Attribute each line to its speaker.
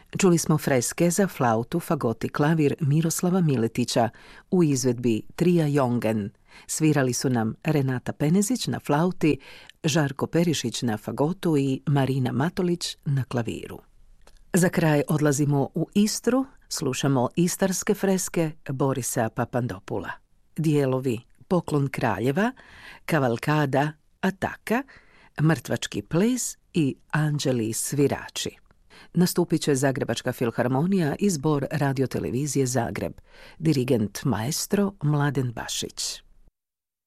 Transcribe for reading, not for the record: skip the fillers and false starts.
Speaker 1: Čuli smo freske za flautu, fagot i klavir Miroslava Miletića u izvedbi Trija Jongen. Svirali su nam Renata Penezić na flauti, Žarko Perišić na fagotu i Marina Matolić na klaviru. Za kraj odlazimo u Istru, slušamo istarske freske Borisa Papandopula. Dijelovi Poklon kraljeva, Kavalkada Ataka, Mrtvački ples i Anđeli svirači. Nastupit će Zagrebačka filharmonija i zbor radiotelevizije Zagreb, dirigent maestro Mladen Bašić.